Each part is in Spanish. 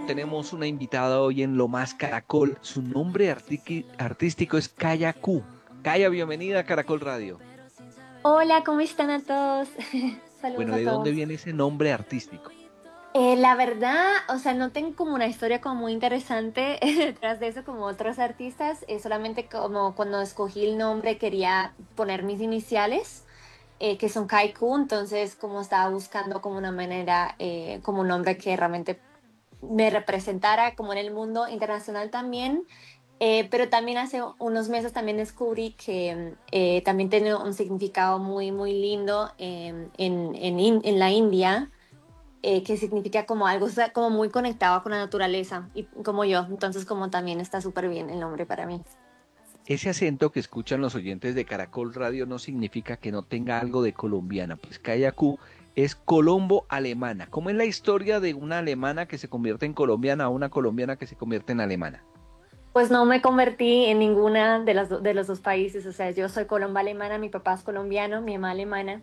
tenemos una invitada hoy en Lo Más Caracol. Su nombre artístico es Kaya Q. Kaya, bienvenida a Caracol Radio. Hola, ¿cómo están a todos? Saludos Bueno, a ¿de dónde todos. viene ese nombre artístico? La verdad, o sea, no tengo como una historia como muy interesante detrás de eso como otros artistas. Solamente como cuando escogí el nombre quería poner mis iniciales, que son Kaiku. Entonces como estaba buscando como una manera, como un nombre que realmente me representara como en el mundo internacional también. Pero también hace unos meses también descubrí que también tiene un significado muy, muy lindo en la India, que significa como algo, o sea, como muy conectado con la naturaleza, y como yo. Entonces como también está súper bien el nombre para mí. Ese acento que escuchan los oyentes de Caracol Radio no significa que no tenga algo de colombiana, pues Kaya Q es colombo alemana. ¿Cómo es la historia de una alemana que se convierte en colombiana a una colombiana que se convierte en alemana? Pues no me convertí en ninguna de de los dos países. O sea, yo soy colomba alemana, mi papá es colombiano, mi mamá alemana.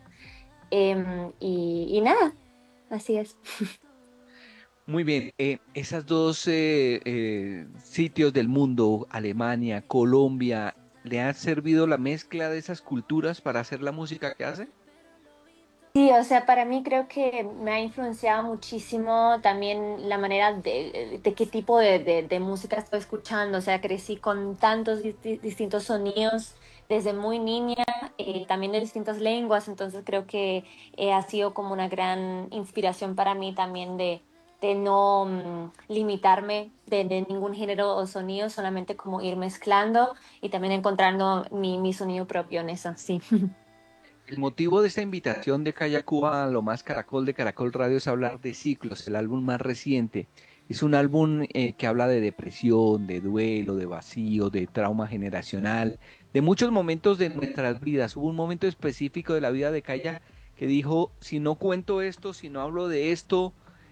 Y nada, así es. Muy bien, esas dos sitios del mundo, Alemania, Colombia, ¿le ha servido la mezcla de esas culturas para hacer la música que hace? Sí, o sea, para mí creo que me ha influenciado muchísimo también la manera de qué tipo de música estoy escuchando. O sea, crecí con tantos distintos sonidos desde muy niña, también de distintas lenguas. Entonces creo que ha sido como una gran inspiración para mí también de no limitarme de ningún género o sonido, solamente como ir mezclando y también encontrando mi sonido propio en eso, sí. El motivo de esta invitación de Calla Cuba a Lo Más Caracol de Caracol Radio es hablar de Ciclos, el álbum más reciente. Es un álbum que habla de depresión, de duelo, de vacío, de trauma generacional, de muchos momentos de nuestras vidas. Hubo un momento específico de la vida de Calla que dijo, si no cuento esto, si no hablo de esto,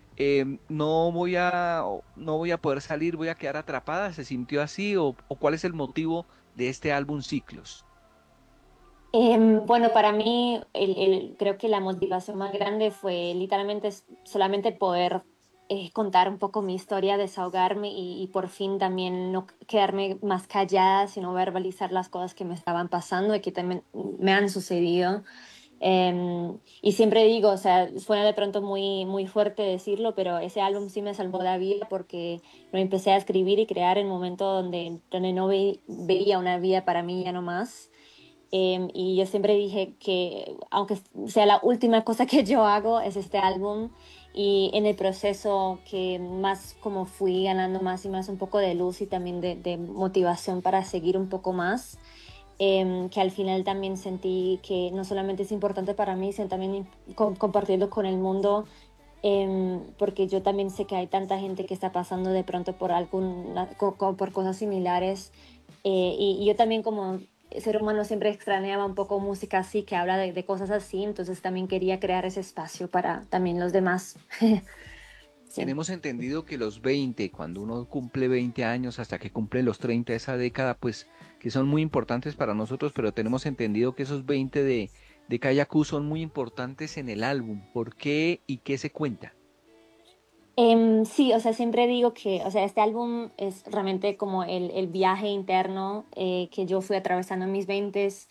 no voy a poder salir, voy a quedar atrapada. ¿Se sintió así o cuál es el motivo de este álbum Ciclos? Bueno, para mí creo que la motivación más grande fue literalmente solamente poder contar un poco mi historia, desahogarme y por fin también no quedarme más callada, sino verbalizar las cosas que me estaban pasando y que también me han sucedido. Y siempre digo, o sea, suena de pronto muy, muy fuerte decirlo, pero ese álbum sí me salvó la vida porque lo empecé a escribir y crear en un momento donde no veía una vida para mí ya no más. Y yo siempre dije que aunque sea la última cosa que yo hago es este álbum, y en el proceso que más como fui ganando más y más un poco de luz y también de motivación para seguir un poco más, que al final también sentí que no solamente es importante para mí, sino también compartirlo con el mundo, porque yo también sé que hay tanta gente que está pasando de pronto por por cosas similares, y yo también como ser humano siempre extrañaba un poco música así, que habla de cosas así. Entonces también quería crear ese espacio para también los demás. Sí. Tenemos entendido que los 20, cuando uno cumple 20 años hasta que cumple los 30, esa década, pues que son muy importantes para nosotros, pero tenemos entendido que esos 20 de Kayaku son muy importantes en el álbum. ¿Por qué y qué se cuenta? Sí, o sea, siempre digo que, o sea, este álbum es realmente como el viaje interno que yo fui atravesando en mis veintes,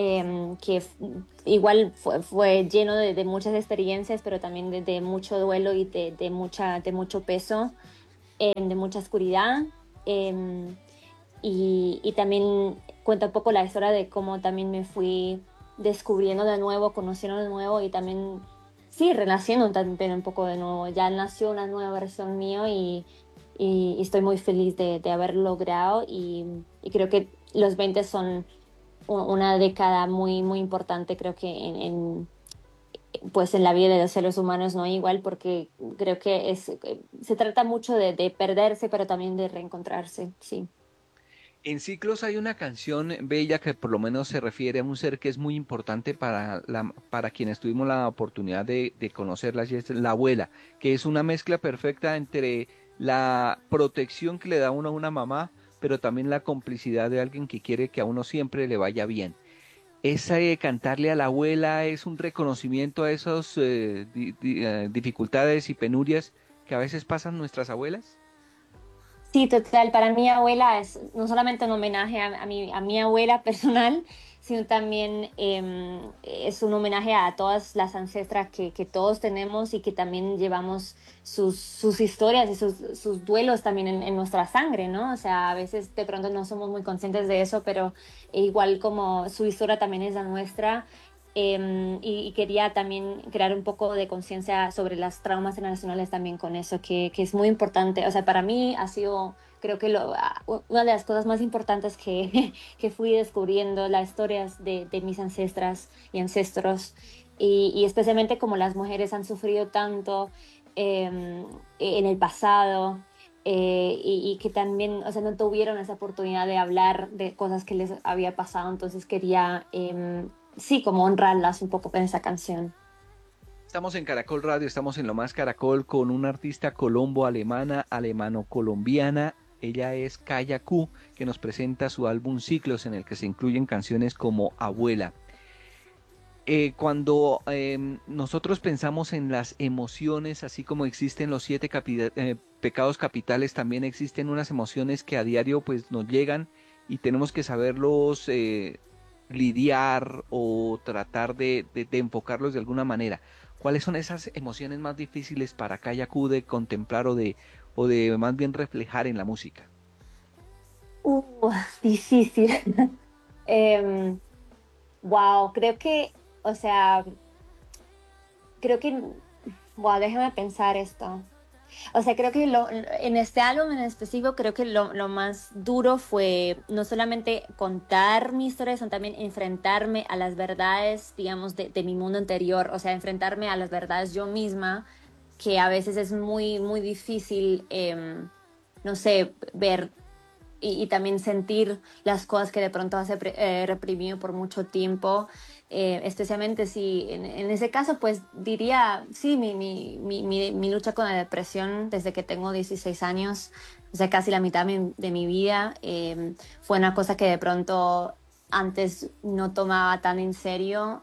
igual fue lleno de muchas experiencias, pero también de mucho duelo y de mucho peso, de mucha oscuridad. em, y también cuenta un poco la historia de cómo también me fui descubriendo de nuevo, conociendo de nuevo y también, sí, renaciendo también un poco de nuevo. Ya nació una nueva versión mío y estoy muy feliz de haberlo logrado, y creo que los 20 son una década muy, muy importante, creo que pues en la vida de los seres humanos, ¿no? Igual porque creo que se trata mucho de perderse, pero también de reencontrarse, sí. En Ciclos hay una canción bella que por lo menos se refiere a un ser que es muy importante para quienes tuvimos la oportunidad de conocerla, y es la abuela, que es una mezcla perfecta entre la protección que le da uno a una mamá, pero también la complicidad de alguien que quiere que a uno siempre le vaya bien. Ese cantarle a la abuela es un reconocimiento a esas dificultades y penurias que a veces pasan nuestras abuelas. Sí, total. Para mi abuela es no solamente un homenaje a mi abuela personal, sino también es un homenaje a todas las ancestras que todos tenemos y que también llevamos sus historias y sus duelos también en nuestra sangre, ¿no? O sea, a veces de pronto no somos muy conscientes de eso, pero igual como su historia también es la nuestra. Y quería también crear un poco de conciencia sobre las traumas generacionales también con eso, que es muy importante. O sea, para mí ha sido, creo que una de las cosas más importantes que fui descubriendo, las historias de mis ancestras y ancestros, y especialmente como las mujeres han sufrido tanto en el pasado. Y que también, o sea, no tuvieron esa oportunidad de hablar de cosas que les había pasado, entonces quería sí, como honrarlas un poco en esa canción. Estamos en Caracol Radio, estamos en Lo Más Caracol con una artista colombo-alemana, alemano-colombiana. Ella es Kaya Q, que nos presenta su álbum Ciclos, en el que se incluyen canciones como Abuela. Cuando nosotros pensamos en las emociones, así como existen los pecados capitales, también existen unas emociones que a diario pues nos llegan y tenemos que saberlos lidiar o tratar de enfocarlos de alguna manera. ¿Cuáles son esas emociones más difíciles para Kayaku de contemplar o de más bien reflejar en la música? Uh, difícil. Em, wow, creo que, o sea, creo que, wow, déjame pensar esto. O sea, creo que en este álbum en específico, creo que lo más duro fue no solamente contar mi historia, sino también enfrentarme a las verdades, digamos, de mi mundo interior, o sea, enfrentarme a las verdades yo misma, que a veces es muy, muy difícil, no sé, ver y también sentir las cosas que de pronto has reprimido por mucho tiempo, especialmente si en ese caso, pues diría, sí, mi lucha con la depresión desde que tengo 16 años, o sea, casi la mitad de mi vida, fue una cosa que de pronto antes no tomaba tan en serio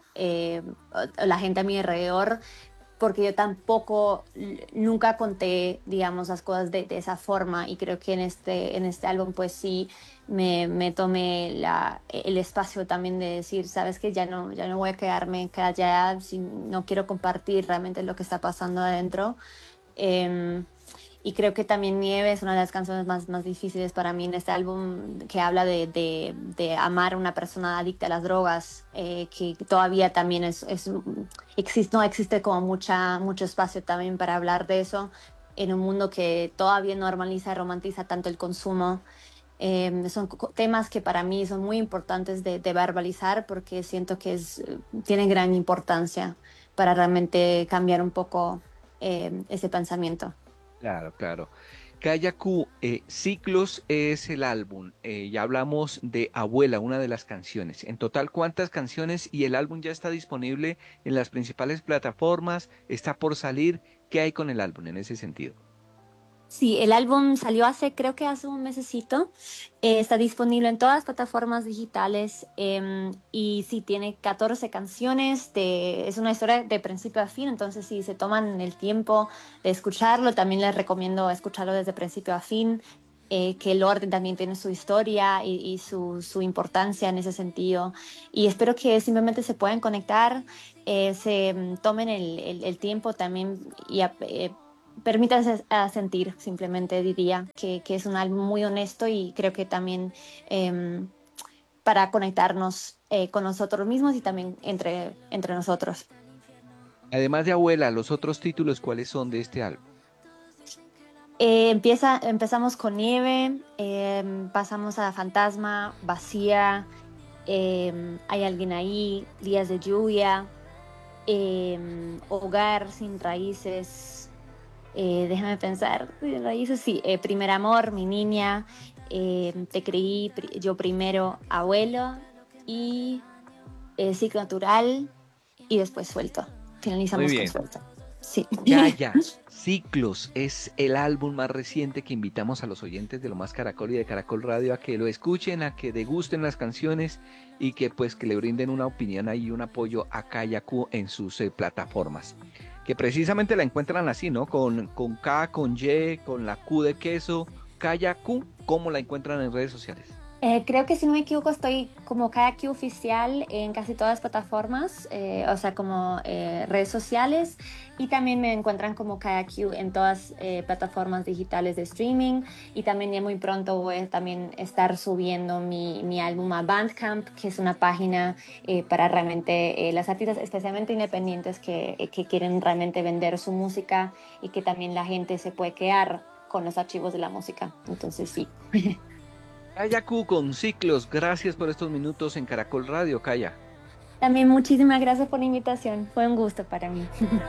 la gente a mi alrededor porque yo tampoco nunca conté, digamos, las cosas de esa forma y creo que en este álbum pues sí me tomé el espacio también de decir, sabes que ya no voy a quedarme callada, si no quiero compartir realmente lo que está pasando adentro. Eh, y creo que también Nieve es una de las canciones más difíciles para mí en este álbum que habla de amar a una persona adicta a las drogas, que todavía también existe, no existe como mucho espacio también para hablar de eso en un mundo que todavía normaliza y romantiza tanto el consumo. Son temas que para mí son muy importantes de verbalizar porque siento que tienen gran importancia para realmente cambiar un poco ese pensamiento. Claro, claro. Kayaku, Ciclos es el álbum. Ya hablamos de Abuela, una de las canciones. En total, ¿cuántas canciones? Y el álbum ya está disponible en las principales plataformas. Está por salir. ¿Qué hay con el álbum en ese sentido? Sí, el álbum salió creo que hace un mesecito. Está disponible en todas las plataformas digitales y sí, tiene 14 canciones. Es una historia de principio a fin, entonces si se toman el tiempo de escucharlo, también les recomiendo escucharlo desde principio a fin, que el orden también tiene su historia y su importancia en ese sentido. Y espero que simplemente se puedan conectar, tomen el tiempo también y permítanse a sentir, simplemente diría que es un álbum muy honesto y creo que también eh, para conectarnos con nosotros mismos y también entre nosotros. Además de Abuela, los otros títulos, ¿cuáles son de este álbum? Empezamos con Nieve, pasamos a Fantasma, Vacía, Hay alguien ahí, Días de lluvia, Hogar sin raíces. Déjame pensar, raíces, sí, Primer amor, mi niña, te creí, yo primero, abuelo y ciclo natural y después suelto. Muy Finalizamos con bien. suelto. Sí. Calla, Ciclos es el álbum más reciente que invitamos a los oyentes de Lo Más Caracol y de Caracol Radio a que lo escuchen, a que degusten las canciones y que pues que le brinden una opinión ahí, un apoyo a Kayaku en sus plataformas. Que precisamente la encuentran así, ¿no? Con K, con Y, con la Q de queso Kaya Q, ¿cómo la encuentran en redes sociales? Creo que si no me equivoco estoy como Kayak oficial en casi todas las plataformas, o sea, como redes sociales y también me encuentran como Kayak en todas plataformas digitales de streaming y también ya muy pronto voy a también estar subiendo mi álbum a Bandcamp, que es una página para realmente las artistas, especialmente independientes que quieren realmente vender su música y que también la gente se puede quedar con los archivos de la música. Entonces sí. Kaya Q con Ciclos, gracias por estos minutos en Caracol Radio, Kaya. También muchísimas gracias por la invitación. Fue un gusto para mí.